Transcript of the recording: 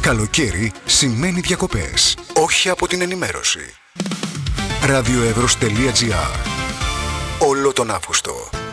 Καλοκαίρι σημαίνει διακοπές, όχι από την ενημέρωση. radioevros.gr. Όλο τον Αύγουστο